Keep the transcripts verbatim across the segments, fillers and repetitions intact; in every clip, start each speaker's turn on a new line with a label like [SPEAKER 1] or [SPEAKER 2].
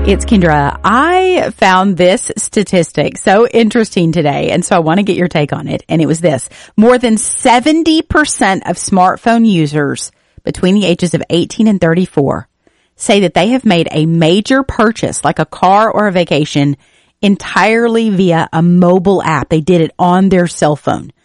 [SPEAKER 1] It's Kendra. I found this statistic so interesting today, and so I want to get your take on it. And it was this. More than seventy percent of smartphone users between the ages of eighteen and thirty-four say that they have made a major purchase, like a car or a vacation, entirely via a mobile app. They did it on their cell phone.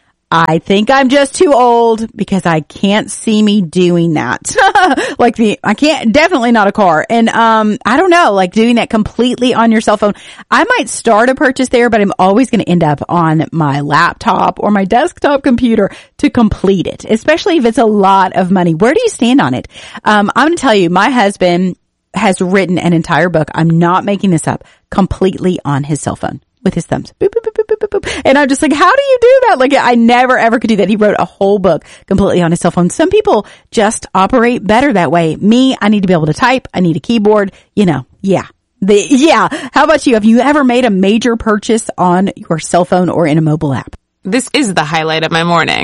[SPEAKER 1] I think I'm just too old because I can't see me doing that. Like the, I can't, definitely not a car. And, um, I don't know, like doing that completely on your cell phone. I might start a purchase there, but I'm always going to end up on my laptop or my desktop computer to complete it, especially if it's a lot of money. Where do you stand on it? Um, I'm going to tell you, my husband has written an entire book. I'm not making this up, completely on his cell phone. With his thumbs. Boop, boop, boop, boop, boop, boop. And I'm just like, how do you do that? Like, I never ever could do that. He wrote a whole book completely on his cell phone. Some people just operate better that way. Me, I need to be able to type. I need a keyboard. You know, yeah. The, yeah. How about you? Have you ever made a major purchase on your cell phone or in a mobile app?
[SPEAKER 2] This is the highlight of my morning.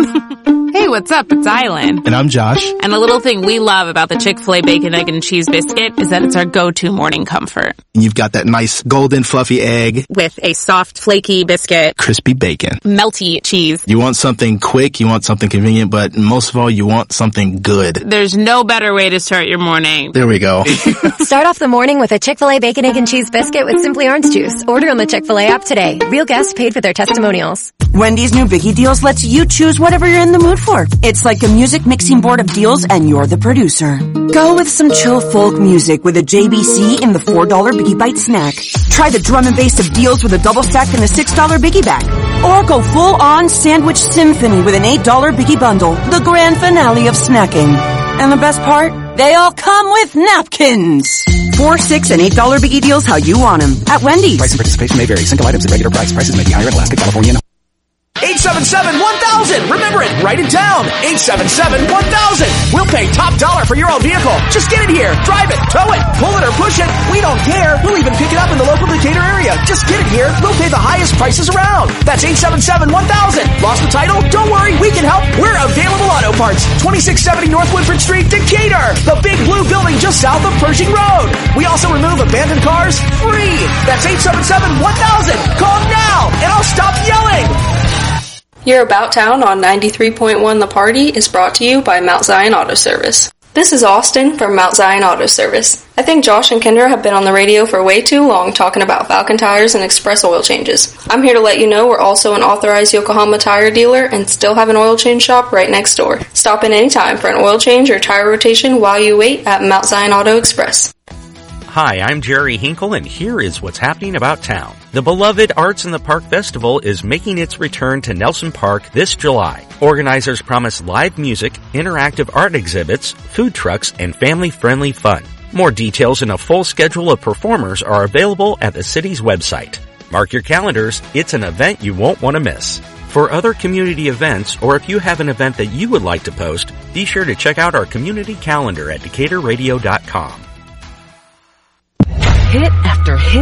[SPEAKER 2] Hey, what's up? It's Island.
[SPEAKER 3] And I'm Josh.
[SPEAKER 2] And the little thing we love about the Chick-fil-A Bacon, Egg, and Cheese Biscuit is that it's our go-to morning comfort.
[SPEAKER 3] And you've got that nice golden fluffy egg.
[SPEAKER 2] With a soft, flaky biscuit.
[SPEAKER 3] Crispy bacon.
[SPEAKER 2] Melty cheese.
[SPEAKER 3] You want something quick, you want something convenient, but most of all, you want something good.
[SPEAKER 2] There's no better way to start your morning.
[SPEAKER 3] There we go.
[SPEAKER 4] Start off the morning with a Chick-fil-A Bacon, Egg, and Cheese Biscuit with Simply Orange Juice. Order on the Chick-fil-A app today. Real guests paid for their testimonials.
[SPEAKER 5] Wendy's new Biggie Deals lets you choose whatever you're in the mood for. It's like a music mixing board of deals and you're the producer. Go with some chill folk music with a J B C in the four dollar Biggie Bite snack. Try the drum and bass of deals with a double stack in the six dollar Biggie Bag. Or go full on sandwich symphony with an eight dollar Biggie Bundle. The grand finale of snacking. And the best part? They all come with napkins. Four, six, and eight dollar Biggie Deals how you want them. At Wendy's.
[SPEAKER 6] Price and participation may vary. Single items at regular price. Prices may be higher in Alaska, California, and
[SPEAKER 7] eight seven seven, one thousand. Remember it. Write it down. eight seven seven, one thousand. We'll pay top dollar for your old vehicle. Just get it here. Drive it. Tow it. Pull it or push it. We don't care. We'll even pick it up in the local Decatur area. Just get it here. We'll pay the highest prices around. That's eight seven seven, one thousand. Lost the title? Don't worry. We can help. We're Available Auto Parts. twenty-six seventy North Woodford Street, Decatur. The big blue building just south of Pershing Road. We also remove abandoned cars free. That's eight seven seven, one thousand. Call now and I'll stop yelling.
[SPEAKER 8] Your About Town on ninety-three point one The Party is brought to you by Mount Zion Auto Service. This is Austin from Mount Zion Auto Service. I think Josh and Kendra have been on the radio for way too long talking about Falcon tires and express oil changes. I'm here to let you know we're also an authorized Yokohama tire dealer and still have an oil change shop right next door. Stop in anytime for an oil change or tire rotation while you wait at Mount Zion Auto Express.
[SPEAKER 9] Hi, I'm Jerry Hinkle, and here is what's happening about town. The beloved Arts in the Park Festival is making its return to Nelson Park this July. Organizers promise live music, interactive art exhibits, food trucks, and family-friendly fun. More details and a full schedule of performers are available at the city's website. Mark your calendars, it's an event you won't want to miss. For other community events, or if you have an event that you would like to post, be sure to check out our community calendar at decatur radio dot com.
[SPEAKER 10] Hit after hit.